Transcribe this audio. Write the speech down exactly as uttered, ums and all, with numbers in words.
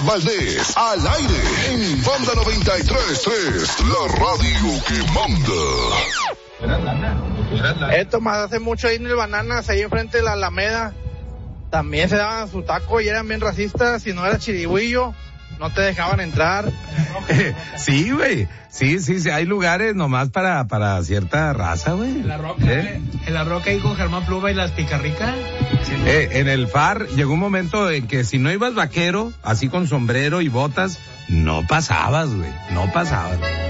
Valdés, al aire, en Banda noventa y tres punto tres, la radio que manda. Esto más hace mucho ahí en el Bananas, ahí enfrente de la Alameda, también se daban su taco y eran bien racistas, si no eras chirigüillo, no te dejaban entrar. Sí, güey. Sí, sí, sí, hay lugares nomás para, para cierta raza, güey. En la Roca, ¿Eh? en la Roca ahí con Germán Pluma y las Picarricas. Sí, Eh, en el F A R llegó un momento en que si no ibas vaquero, así con sombrero y botas, no pasabas, güey, no pasabas.